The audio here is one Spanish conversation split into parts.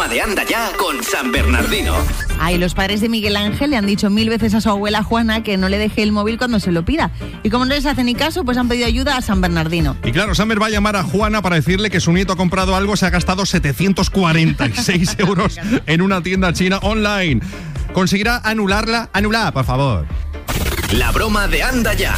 broma de Anda Ya con San Bernardino. Ay, los padres de Miguel Ángel le han dicho 1000 veces a su abuela Juana que no le deje el móvil cuando se lo pida. Y como no les hace ni caso, pues han pedido ayuda a San Bernardino. Y claro, Samer va a llamar a Juana para decirle que su nieto ha comprado algo, se ha gastado 746 euros en una tienda china online. ¿Conseguirá anularla? Anulada, por favor. La broma de Anda Ya.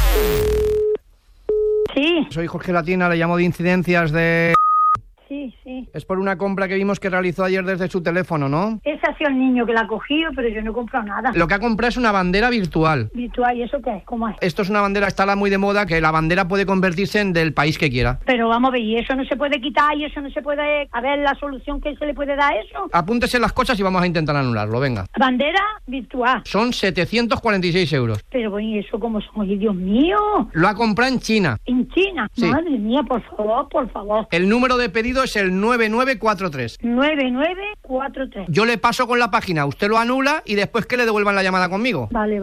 Sí. Soy Jorge Latina, le llamo de incidencias de... Sí. Es por una compra que vimos que realizó ayer desde su teléfono, ¿no? Ese ha sido el niño que la ha cogido, pero yo no he comprado nada. Lo que ha comprado es una bandera virtual. ¿Virtual? ¿Y eso qué es? ¿Cómo es? Esto es una bandera, está muy de moda, que la bandera puede convertirse en del país que quiera. Pero vamos a ver, ¿y eso no se puede quitar? ¿Y eso no se puede... A ver, la solución que se le puede dar a eso? Apúntese las cosas y vamos a intentar anularlo, venga. Bandera virtual. Son 746 euros. Pero bueno, ¿y eso cómo son? ¡Ay, Dios mío! Lo ha comprado en China. ¿En China? Sí. Madre mía, por favor. El número de pedido es el 9943. 9943. Yo le paso con la página, usted lo anula y después que le devuelvan la llamada conmigo. Vale.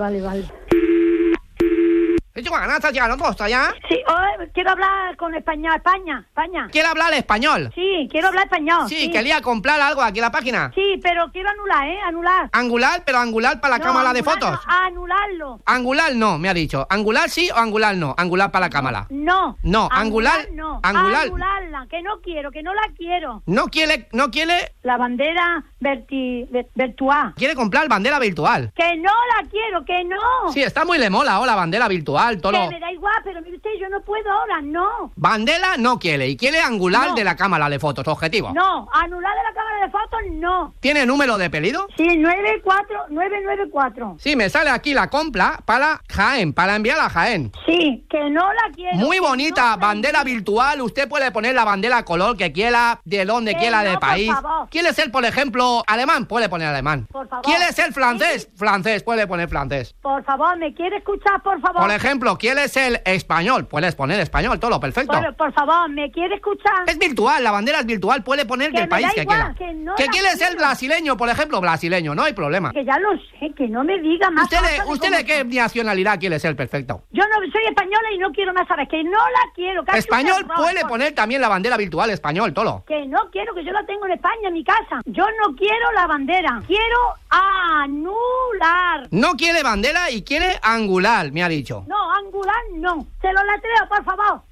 Sí, quiero hablar con España. ¿Quiere hablar español? Sí, quiero hablar español. Sí, quería comprar algo aquí en la página. Sí, pero quiero anular. Angular, pero angular para la cámara de fotos. Anularlo. Angular no, me ha dicho. Angular sí o angular no. Angular para la cámara. No, angular no. Angular. Anularla, que no la quiero. No quiere. La bandera virtual. Quiere comprar bandera virtual. Que no la quiero, que no. Sí, está muy le mola ahora bandera virtual, todo. Que me da igual, pero mire usted, yo no puedo ahora, no. Bandera no quiere y quiere angular No. de la cámara de fotos, objetivo. No, anular de la cámara de fotos, no. ¿Tiene número de pedido? Sí, 94994. Sí, me sale aquí la compra para Jaén, para enviar a Jaén. Sí, que no la quiero. Muy que bonita, no, bandera virtual. Usted puede poner la bandera color que quiera, de donde Que quiera no, del por país. favor. ¿Quiere ser, por ejemplo, alemán? Puede poner alemán. Por favor. ¿Quiere ser francés? Francés, puede poner francés. Por favor, ¿me quiere escuchar, por favor? Por ejemplo, ¿quiere ser español? Puedes poner español, todo perfecto. Por favor, ¿me quiere escuchar? Es virtual, la bandera es virtual, puede poner Que del me país da que igual, quiera. que no ¿Que la quiere ser quiero. brasileño, por ejemplo? Brasileño, no hay problema. Que ya lo sé, que no me diga más. ¿Usted de qué nacionalidad quiere ser? Perfecto. Yo no soy española y no quiero más, ¿sabes? Que no la quiero. Que Español hace un puede horror. poner también la bandera virtual, español, todo. Que no quiero, que yo la tengo en España, en mi casa. Yo no quiero la bandera. Quiero anular. No quiere bandera y quiere angular, me ha dicho. No, angular no. Se lo letreo, por favor.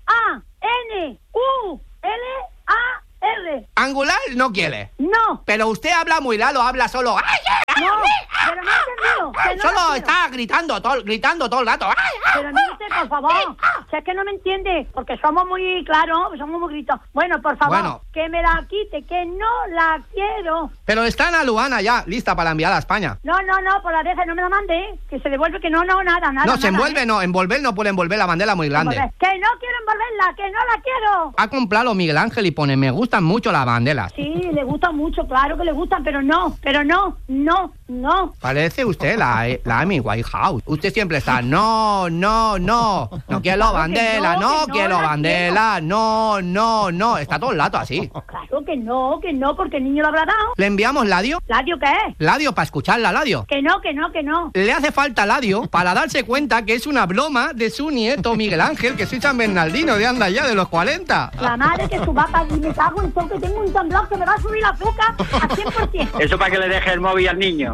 A-N-U-L-A-R. Angular no quiere. No. Pero usted habla muy raro, habla solo. ¡Ay, No, pero no he entendido. Que no solo la quiero. está gritando todo el rato. ¡Ay, Pero mire usted, por favor. Si es que no me entiende, porque somos muy claros, somos muy gritos. Bueno, por favor, Bueno. que me la quite, que no la quiero. Pero está en Aluana ya, lista para enviar a España. No, por la deja, no me la mande. Que se devuelve, que no, nada. No, se nada, envuelve, no, envolver no puede envolver la bandera muy grande. Envolver. Que no quiero envolverla, que no la quiero. Ha comprado Miguel Ángel y pone, me gustan mucho las banderas. Sí, le gustan mucho, claro que le gustan, pero no. Parece usted la Amy Whitehouse. Usted siempre está, no quiero bandera, no quiero bandera, no. Está todo el rato así. Claro que no, porque el niño lo habrá dado. ¿Le enviamos Ladio? ¿Ladio qué es? Ladio para escucharla, Ladio. Que no. Le hace falta Ladio para darse cuenta que es una broma de su nieto Miguel Ángel, que soy San Bernardino de Anda Ya de los 40. La madre que su vaca y me cago en todo, que tengo un temblor que me va a subir la azúcar a 100%. Eso para que le deje el móvil al niño.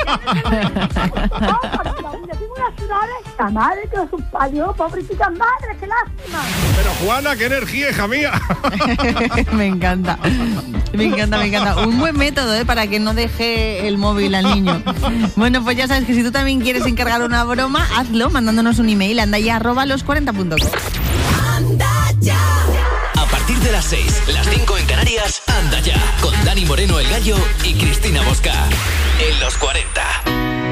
La madre que su parió, pobrecita madre, qué lástima. Pero Juana, qué energía, hija mía. Me encanta. Un buen método, para que no deje el móvil al niño. Bueno, pues ya sabes que si tú también quieres encargar una broma, hazlo mandándonos un email a andaya@los40.com. Anda Ya. A partir de las 6, las 5 en Canarias, Anda Ya, con Dani Moreno el Gallo y Cristina Bosca. En los 40.